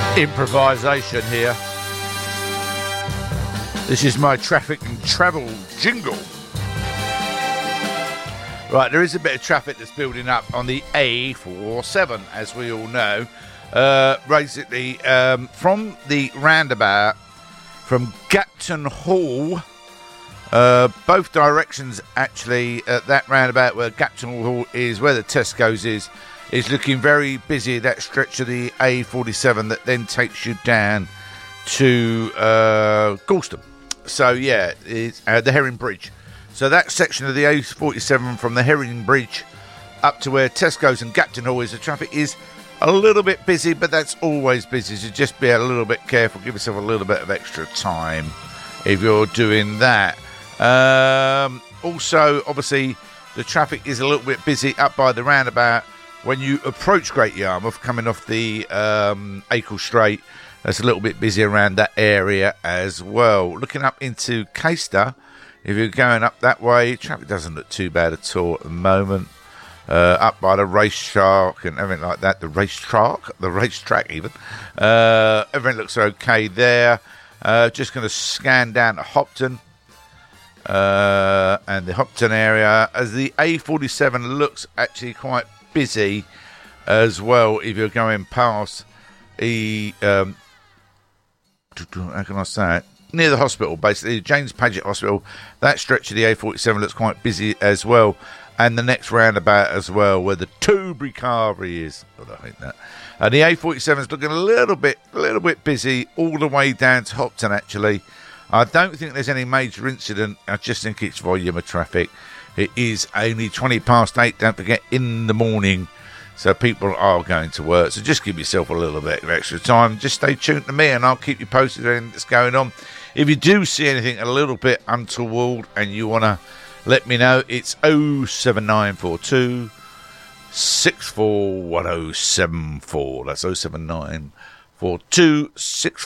Improvisation here. This is my traffic and travel jingle. Right, there is a bit of traffic that's building up on the A47, as we all know. Basically, from the roundabout, from Gapton Hall, both directions actually, at that roundabout where Gapton Hall is, where the Tesco's is looking very busy. That stretch of the A47 that then takes you down to Galston. So yeah, it's the Herring Bridge. So that section of the A47 from the Herring Bridge up to where Tesco's and Gapton Hall is, the traffic is a little bit busy, but that's always busy. So just be a little bit careful. Give yourself a little bit of extra time if you're doing that. Also, obviously, the traffic is a little bit busy up by the roundabout when you approach Great Yarmouth, coming off the Acle Strait. That's a little bit busy around that area as well. Looking up into Caister, if you're going up that way, traffic doesn't look too bad at all at the moment. Up by the racetrack and everything like that. The racetrack even. Everything looks okay there. Just going to scan down to Hopton. And the Hopton area, as the A47 looks actually quite busy as well. If you're going past the how can I say it, near the hospital, basically James Paget Hospital, that stretch of the A47 looks quite busy as well, and the next roundabout as well, where the Tobury Carvery is. I think that, and the A47 is looking a little bit busy all the way down to Hopton. Actually, I don't think there's any major incident. I just think it's volume of traffic. It is only 8:20. Don't forget, in the morning, so people are going to work. So just give yourself a little bit of extra time. Just stay tuned to me, and I'll keep you posted on anything that's going on. If you do see anything a little bit untoward and you want to let me know, it's 07942 641074. That's 07942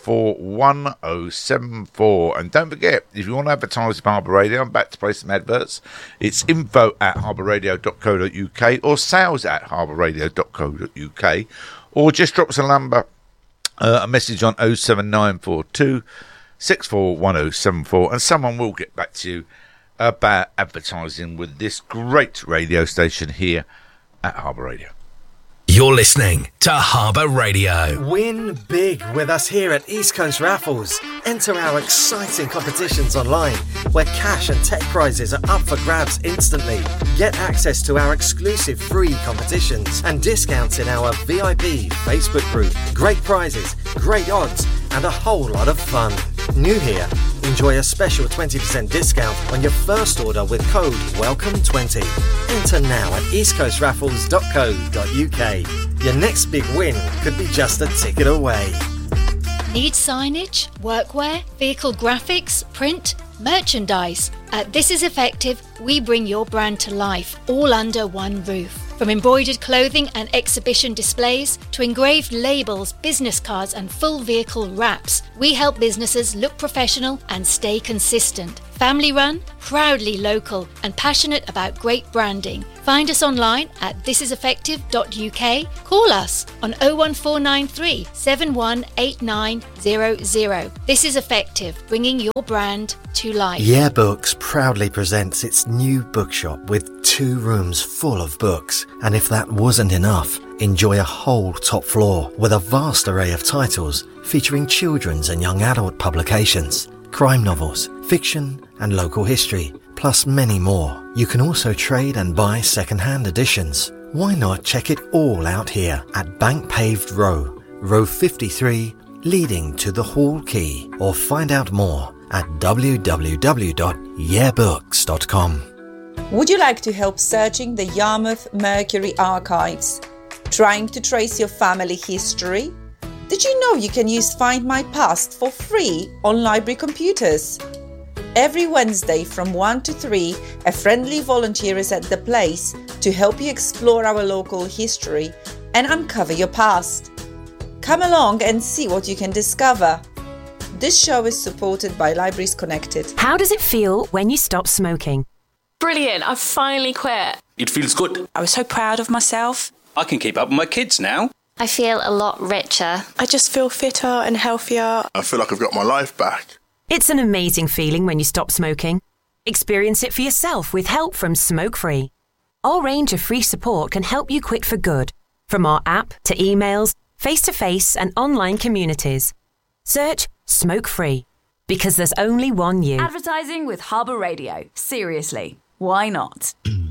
641074. And don't forget, if you want to advertise with Harbour Radio, I'm back to play some adverts. It's info@harbourradio.co.uk or sales@harbourradio.co.uk, or just drop us a message on 07942 641074, and someone will get back to you about advertising with this great radio station here at Harbour Radio. You're listening to Harbour Radio. Win big with us here at East Coast Raffles. Enter our exciting competitions online, where cash and tech prizes are up for grabs instantly. Get access to our exclusive free competitions and discounts in our VIP Facebook group. Great prizes, great odds, and a whole lot of fun. New here, enjoy a special 20% discount on your first order with code WELCOME20. Enter now at eastcoastraffles.co.uk. Your next big win could be just a ticket away. Need signage, workwear, vehicle graphics, print, merchandise? At This Is Effective, we bring your brand to life, all under one roof. From embroidered clothing and exhibition displays to engraved labels, business cards and full vehicle wraps, we help businesses look professional and stay consistent. Family run, proudly local and passionate about great branding. Find us online at thisiseffective.uk. Call us on 01493 718900. This is Effective, bringing your brand to life. Yeah Books proudly presents its new bookshop with 2 rooms full of books. And if that wasn't enough, enjoy a whole top floor with a vast array of titles featuring children's and young adult publications, crime novels, fiction and local history, plus many more. You can also trade and buy second-hand editions. Why not check it all out here at Bank Paved Row, Row 53, leading to the Hall Quay, or find out more at www.yeahbooks.com. Would you like to help searching the Yarmouth Mercury archives? Trying to trace your family history? Did you know you can use Find My Past for free on library computers? Every Wednesday from 1 to 3, a friendly volunteer is at the place to help you explore our local history and uncover your past. Come along and see what you can discover. This show is supported by Libraries Connected. How does it feel when you stop smoking? Brilliant, I've finally quit. It feels good. I was so proud of myself. I can keep up with my kids now. I feel a lot richer. I just feel fitter and healthier. I feel like I've got my life back. It's an amazing feeling when you stop smoking. Experience it for yourself with help from Smoke Free. Our range of free support can help you quit for good, from our app to emails, face-to-face and online communities. Search Smoke Free, because there's only one you. Advertising with Harbour Radio. Seriously, why not?